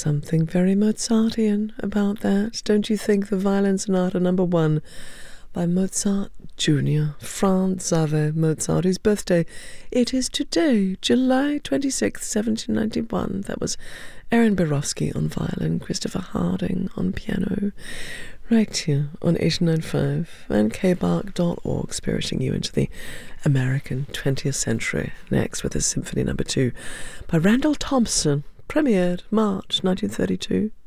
something very Mozartian about that, don't you think? The Violin Sonata No. 1 by Mozart Jr., Franz Xaver Mozart, whose birthday it is today, July 26th, 1791. That was Aaron Borowski on violin, Christopher Harding on piano, right here on 89.5 and kbark.org, spiriting you into the American 20th century. Next with a Symphony No. 2 by Randall Thompson, premiered March 1932.